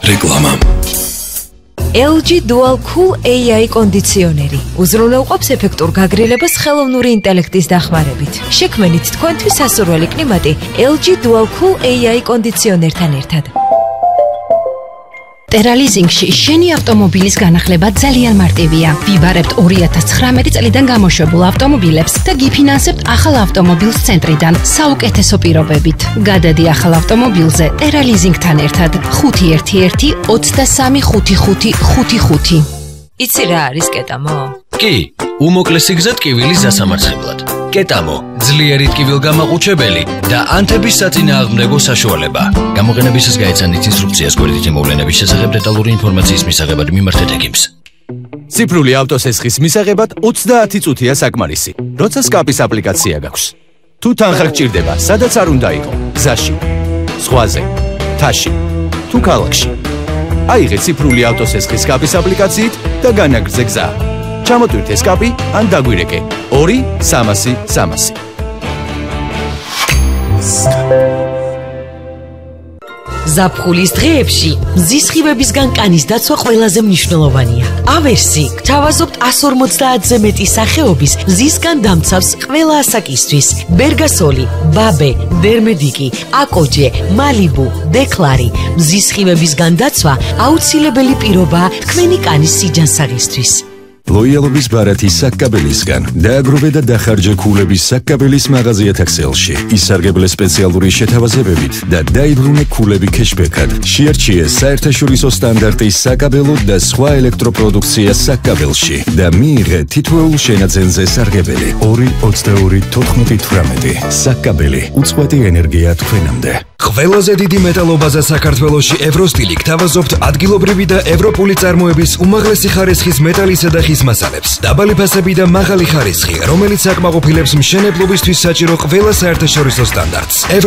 რეკლამა. LG Dual Cool AI კონდიციონერი უზრუნველყოფს ეფექტურ გაგრილებას ხელოვნური ინტელექტის დახმარებით. შექმნით თქვენთვის სასურველი კლიმატი LG Dual Cool AI კონდიციონერთან ერთად. ტერალიზინგში შენი ავტომობილის განახლება ძალიან მარტივია. ვიბარებთ 2019 წლიდან გამოშვებულ ავტომობილებს და გიფინანსებთ ახალ ავტომობილს ცენტრიდან საუკეთესო პირობებით. გადადი ახალ ავტომობილზე ტერალიზინგთან ერთად 511 23 55 55. იცი რა არის კეტამო? კი, უმოკლესი გზა ტკივილის დასამარცხებლად. კეტამო, ძლიერი ტკივილგამაყუჩებელი და ანთების საწინააღმდეგო საშუალება. გამოყენებისას გაეცანით ინსტრუქციას გვერდითი მოვლენების შესახებ დეტალური ინფორმაციის მისაღებად მიმართეთ ექიმს. ციფრული ავტოსესხის მისაღებად 30 წუთია საკმარისი, როცა სკაპის აპლიკაცია გაქვს. თუ თანხა გჭირდება, სადაც არ უნდა იყო, გზაში, ზღვაზე, მთაში, თუ ქალაქში. აიღე ციფრული ავტოსესხის სკაპის აპლიკაციით და განაგრძე გზა. ჩამოტვირთე სკაპი ან დაგვირეკე 2-300-300. ზაფხულის დღეებში მზის სხივებისგან კანის დაცვა ყველაზე მნიშვნელოვანია. ავერსი გთავაზობთ 150-ზე მეტი სახეობის მზისგან დამცავს ყველა ასაკისთვის. ბერგასოლი, ბაბე, დერმედიკი, აკოჯე, მალიბუ, დეკლარი. მზის სხივებისგან დაცვა აუცილებელი პირობაა თქვენი კანის სიჯანსაღისთვის. ლოიალობის ბარათი საკკაბელისგან დააგროვე და დახარჯე ქულების საკკაბელის მაღაზიათა ქსელში. ისარგებლე სპეციალური შეთავაზებებით და დაიბრუნე ქულები ქეშბექად. შეარჩიე საერთაშორისო სტანდარტის საკაბელო და სხვა ელექტროპროდუქცია საკკაბელში და მიიღე თითოეულ შენაძენზე სარგებელი 2-22-14-18. საკკაბელი უწყვეტი ენერგია თქვენამდე. ყველაზე დიდი მეტალობაზა საქართველოში ევროსტილი გთავაზობთ ადგილობრივი და ევროპული წარმოების უმაღლესი ხარისხის მეტალისა და ხის მასალებს. დაბალი ფასები და მაღალი ხარისხი, რომელიც აკმაყოფილებს მშენებლობისთვის საჭირო ყველა საერთაშორისო სტანდარტს.